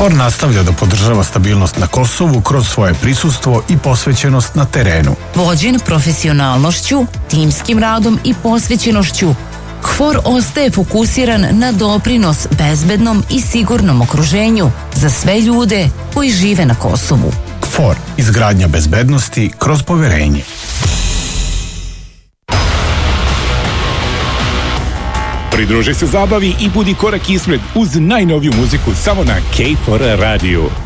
KFOR nastavlja da podržava stabilnost na Kosovu kroz svoje prisustvo i posvećenost na terenu. Vođen profesionalnošću, timskim radom i posvećenošću, KFOR ostaje fokusiran na doprinos bezbednom i sigurnom okruženju za sve ljude koji žive na Kosovu. KFOR, izgradnja bezbednosti kroz poverenje. Pridruži se zabavi i budi korak ispred uz najnoviju muziku samo na KFOR radiju.